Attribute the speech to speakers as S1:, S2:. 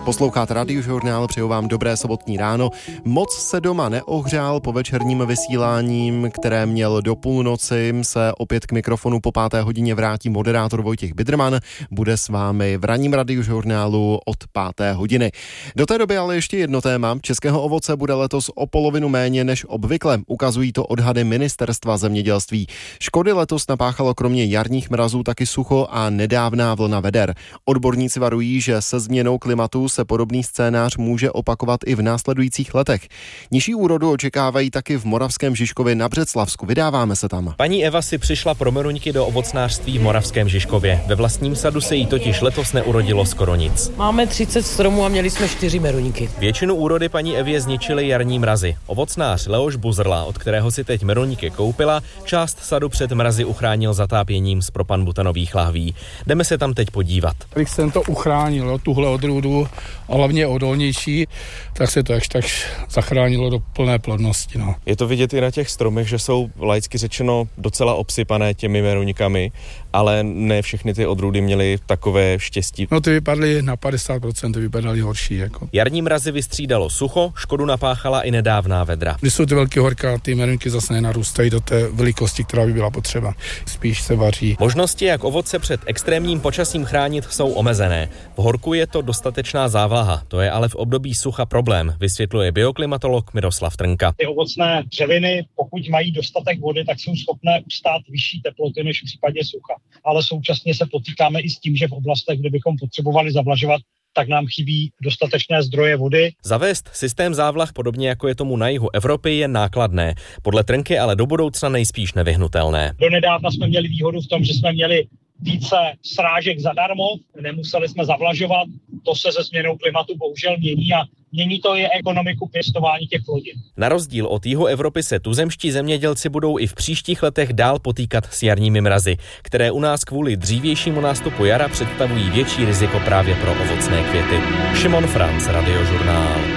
S1: Posloucháte Radiožurnál, přeju vám dobré sobotní ráno. Moc se doma neohřál po večerním vysíláním, které měl do půlnoci. Se opět k mikrofonu po 5. hodině vrátí moderátor Vojtěch Bidrman. Bude s vámi v ranním Radiožurnálu od 5. hodiny. Do té doby ale ještě jedno téma. Českého ovoce bude letos o polovinu méně než obvykle. Ukazují to odhady Ministerstva zemědělství. Škody letos napáchalo kromě jarních mrazů taky sucho a nedávná vlna veder. Odborníci varují, že se změnou klimatu se podobný scénář může opakovat i v následujících letech. Nižší úrodu očekávají taky v Moravském Žižkově na Břeclavsku. Vydáváme se tam.
S2: Paní Eva si přišla pro meruňky do ovocnářství v Moravském Žižkově. Ve vlastním sadu se jí totiž letos neurodilo skoro nic.
S3: Máme 30 stromů a měli jsme 4 meruňky.
S2: Většinu úrody paní Evě zničily jarní mrazy. Ovocnář Leoš Buzrla, od kterého si teď meruňky koupila, část sadu před mrazy uchránil zatápěním z propanbutanových lahví. Jdeme se tam teď podívat.
S4: Když jsem to uchránil, tuhle odrůdu, a hlavně odolnější, tak se to tak zachránilo do plné plodnosti. No.
S2: Je to vidět i na těch stromech, že jsou laicky řečeno docela obsypané těmi meruňkami, ale ne všechny ty odrůdy měly takové štěstí.
S4: No ty vypadly na 50%, ty vypadaly horší. Jako.
S2: Jarní mrazy vystřídalo sucho, škodu napáchala i nedávná vedra.
S4: Když jsou ty velké horka, ty meruňky zase nenarůstají do té velikosti, která by byla potřeba. Spíš se vaří.
S2: Možnosti, jak ovoce před extrémním počasím chránit, jsou omezené. V horku je to dostatečná závlaha, to je ale v období sucha problém, vysvětluje bioklimatolog Miroslav Trnka.
S5: Ty ovocné dřeviny, pokud mají dostatek vody, tak jsou schopné ustát vyšší teploty než v případě sucha. Ale současně se potýkáme i s tím, že v oblastech, kde bychom potřebovali zavlažovat, tak nám chybí dostatečné zdroje vody.
S2: Zavést systém závlah, podobně jako je tomu na jihu Evropy, je nákladné. Podle Trnky ale do budoucna nejspíš nevyhnutelné.
S5: Donedávna jsme měli výhodu v tom, že jsme měli více srážek zadarmo, nemuseli jsme zavlažovat, to se se změnou klimatu bohužel mění a mění to i ekonomiku pěstování těch plodin.
S2: Na rozdíl od jihu Evropy se tuzemští zemědělci budou i v příštích letech dál potýkat s jarními mrazy, které u nás kvůli dřívějšímu nástupu jara představují větší riziko právě pro ovocné květy. Šimon Franc, Radiožurnál.